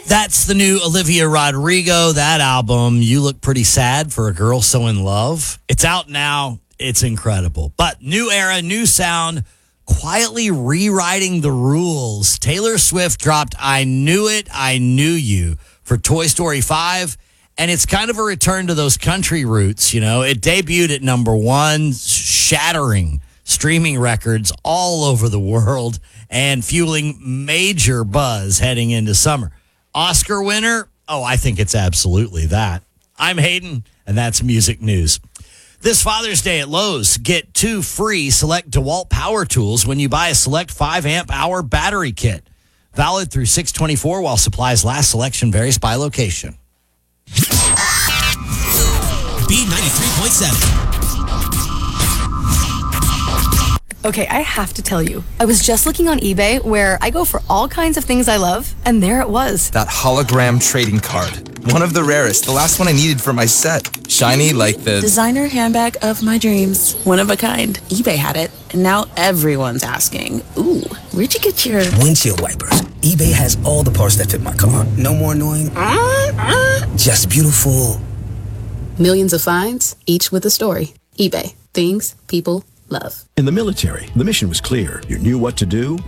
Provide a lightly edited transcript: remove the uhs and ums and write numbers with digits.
That's the new Olivia Rodrigo. That album, You Look Pretty Sad for a Girl So in Love. It's out now. It's incredible. But new era, new sound, quietly rewriting the rules. Taylor Swift dropped I Knew It, I Knew You for Toy Story 5. And it's kind of a return to those country roots, you know. It debuted at number 1, shattering streaming records all over the world and fueling major buzz heading into summer. Oscar winner? Oh, I think it's absolutely that. I'm Hayden, and that's Music News. This Father's Day at Lowe's, get 2 free select DeWalt power tools when you buy a select 5 amp hour battery kit. Valid through 6/24 while supplies last. Selection varies by location. B93.7. Okay, I have to tell you, I was just looking on eBay where I go for all kinds of things I love, and there it was. That hologram trading card. One of the rarest. The last one I needed for my set. Shiny like the designer handbag of my dreams. One of a kind. eBay had it, and now everyone's asking, ooh, where'd you get your windshield wipers? eBay has all the parts that fit my car. No more annoying. Just beautiful. Millions of finds, each with a story. eBay. Things people love. In the military, the mission was clear. You knew what to do